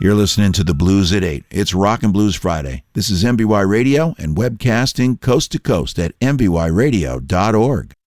You're listening to the Blues at 8. It's Rock and Blues Friday. This is MBY Radio and webcasting coast to coast at mbyradio.org.